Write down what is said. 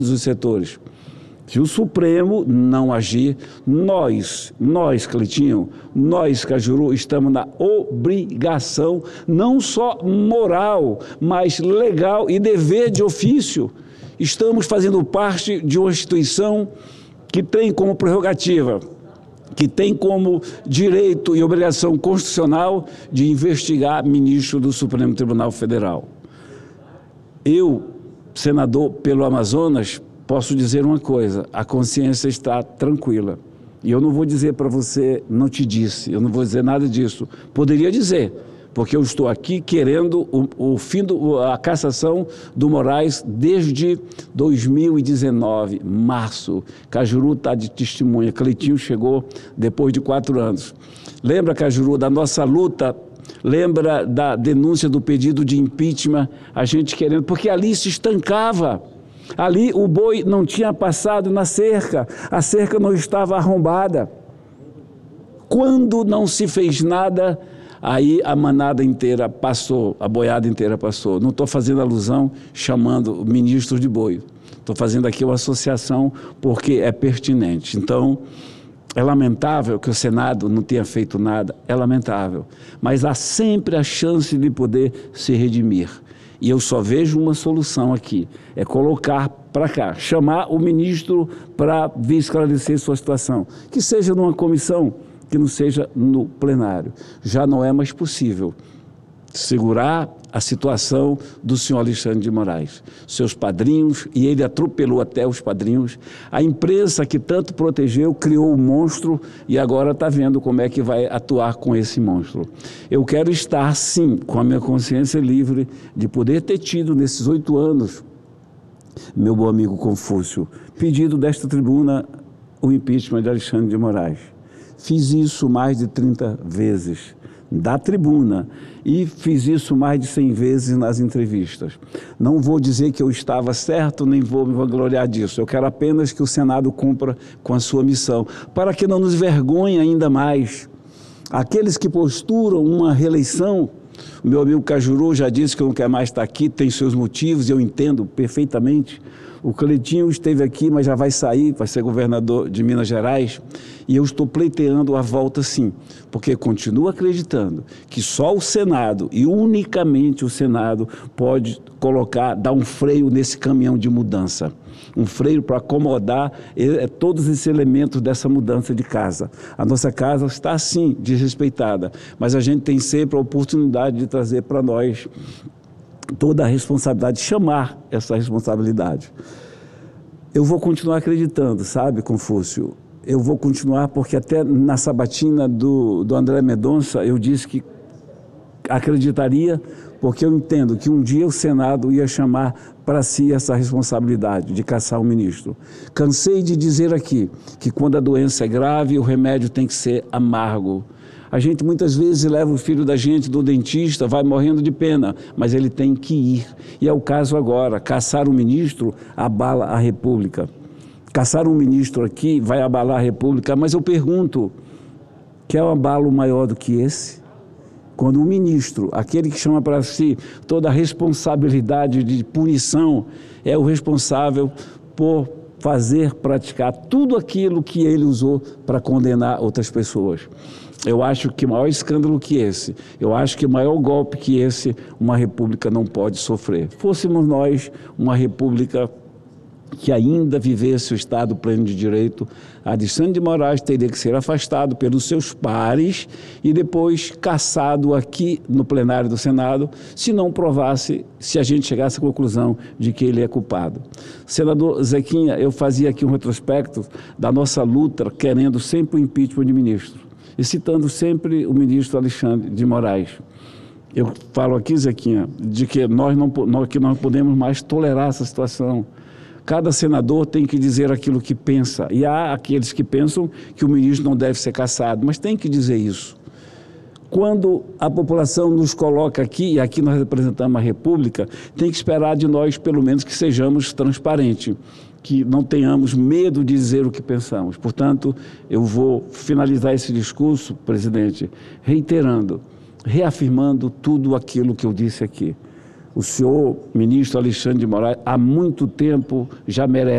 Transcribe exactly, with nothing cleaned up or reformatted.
os setores. Se o Supremo não agir, nós, nós, Cleitinho, nós, Cajuru, estamos na obrigação, não só moral, mas legal e dever de ofício. Estamos fazendo parte de uma instituição que tem como prerrogativa, que tem como direito e obrigação constitucional de investigar ministro do Supremo Tribunal Federal. Eu, senador pelo Amazonas, posso dizer uma coisa, a consciência está tranquila. E eu não vou dizer para você, não te disse, eu não vou dizer nada disso. Poderia dizer, porque eu estou aqui querendo o, o fim, do, a cassação do Moraes desde dois mil e dezenove, março. Cajuru está de testemunha, Cleitinho chegou depois de quatro anos. Lembra, Cajuru, da nossa luta? Lembra da denúncia do pedido de impeachment, a gente querendo, porque ali se estancava. Ali o boi não tinha passado na cerca, a cerca não estava arrombada. Quando não se fez nada, aí a manada inteira passou, a boiada inteira passou. Não estou fazendo alusão chamando ministros de boi, estou fazendo aqui uma associação porque é pertinente. Então, é lamentável que o Senado não tenha feito nada, é lamentável, mas há sempre a chance de poder se redimir. E eu só vejo uma solução aqui, é colocar para cá, chamar o ministro para vir esclarecer sua situação, que seja numa comissão, que não seja no plenário. Já não é mais possível segurar a situação do senhor Alexandre de Moraes, seus padrinhos, e ele atropelou até os padrinhos. A imprensa que tanto protegeu criou um monstro e agora está vendo como é que vai atuar com esse monstro. Eu quero estar, sim, com a minha consciência livre de poder ter tido nesses oito anos, meu bom amigo Confúcio, pedido desta tribuna o impeachment de Alexandre de Moraes. Fiz isso mais de trinta vezes da tribuna e fiz isso mais de cem vezes nas entrevistas. Não vou dizer que eu estava certo, nem vou me vangloriar disso. Eu quero apenas que o Senado cumpra com a sua missão, para que não nos vergonhe ainda mais. Aqueles que posturam uma reeleição, o meu amigo Cajuru já disse que não quer mais estar aqui, tem seus motivos, eu entendo perfeitamente. O Cleitinho esteve aqui, mas já vai sair, vai ser governador de Minas Gerais, e eu estou pleiteando a volta sim, porque continuo acreditando que só o Senado, e unicamente o Senado, pode colocar, dar um freio nesse caminhão de mudança. Um freio para acomodar eh, todos esses elementos dessa mudança de casa. A nossa casa está, sim, desrespeitada, mas a gente tem sempre a oportunidade de trazer para nós toda a responsabilidade, chamar essa responsabilidade. Eu vou continuar acreditando, sabe, Confúcio? Eu vou continuar porque até na sabatina do, do André Mendonça eu disse que acreditaria, porque eu entendo que um dia o Senado ia chamar para si essa responsabilidade de caçar o ministro. Cansei de dizer aqui que quando a doença é grave, o remédio tem que ser amargo. A gente muitas vezes leva o filho da gente do dentista, vai morrendo de pena, mas ele tem que ir. E é o caso agora, caçar um ministro abala a República. Caçar um ministro aqui vai abalar a República, mas eu pergunto, quer um abalo maior do que esse? Quando o ministro, aquele que chama para si toda a responsabilidade de punição, é o responsável por fazer, praticar tudo aquilo que ele usou para condenar outras pessoas. Eu acho que maior escândalo que esse, eu acho que maior golpe que esse, uma república não pode sofrer. Fôssemos nós uma república que ainda vivesse o Estado pleno de direito, Alexandre de Moraes teria que ser afastado pelos seus pares e depois cassado aqui no plenário do Senado, se não provasse, se a gente chegasse à conclusão de que ele é culpado. Senador Zequinha, eu fazia aqui um retrospecto da nossa luta querendo sempre o impeachment de ministro, e citando sempre o ministro Alexandre de Moraes. Eu falo aqui, Zequinha, de que nós não, nós, que não podemos mais tolerar essa situação. Cada senador tem que dizer aquilo que pensa, e há aqueles que pensam que o ministro não deve ser cassado, mas tem que dizer isso. Quando a população nos coloca aqui, e aqui nós representamos a República, tem que esperar de nós, pelo menos, que sejamos transparentes, que não tenhamos medo de dizer o que pensamos. Portanto, eu vou finalizar esse discurso, presidente, reiterando, reafirmando tudo aquilo que eu disse aqui. o senhor ministro Alexandre de Moraes há muito tempo já merece